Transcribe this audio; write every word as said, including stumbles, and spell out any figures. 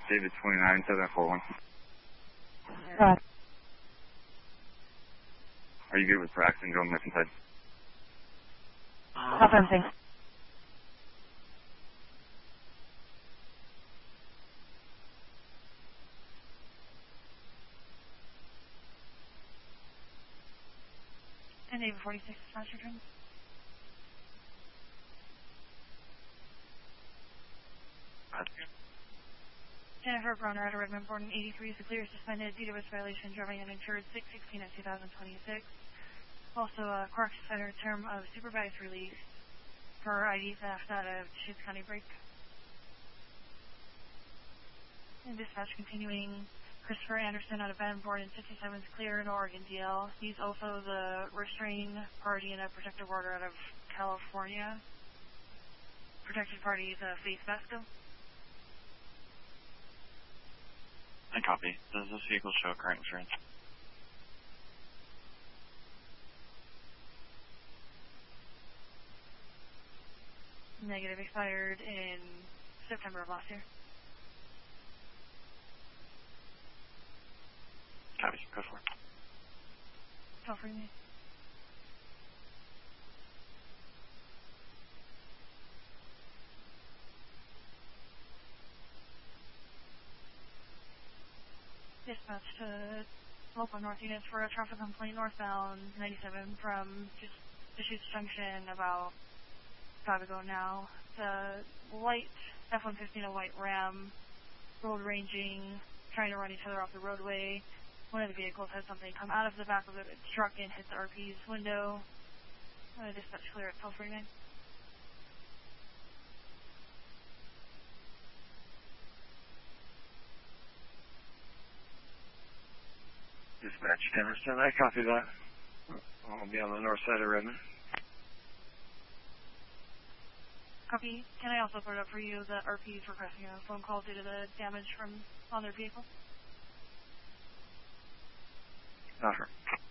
David twenty-nine, seven four one. Right. Are you good with Braxton going left inside? Stop everything. And David forty-six, dispatch your turn. Jennifer Broner at a Redmond Borden eighty-three is declared suspended due to its violation driving uninsured six sixteen of two thousand twenty-six. Also, a corrections center term of supervised release for I D theft out of Deschutes County Break. And dispatch continuing, Christopher Anderson out of Van Borden fifty-seven is clear in Oregon D L. He's also the restraining party in a protective order out of California. Protected party is uh, Faith Vasco. I copy. Does this vehicle show current insurance? Negative, expired in September of last year. Copy. Go for it. Call for me. Dispatch to local north units for a traffic complaint northbound ninety-seven from just Deschutes Junction about five ago now. The white F one fifty and a white Ram, road ranging, trying to run each other off the roadway. One of the vehicles had something come out of the back of the truck and hit the R P's window. Uh, dispatch clear at twelve forty-nine. Dispatch Emerson, I copy that. I'll be on the north side of Redmond. Copy. Can I also put it up for you that R P is requesting a phone call due to the damage from on their vehicle? Not her.